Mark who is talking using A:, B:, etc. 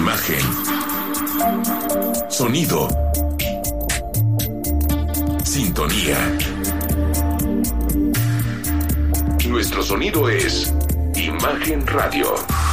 A: Imagen. Sonido. Sintonía. Nuestro sonido es Imagen Radio.